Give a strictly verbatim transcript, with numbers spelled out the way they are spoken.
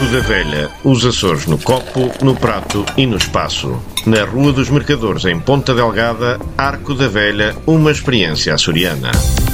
da Velha, os Açores no copo, no prato e no espaço. Na Rua dos Mercadores, em Ponta Delgada, Arco da Velha, uma experiência açoriana.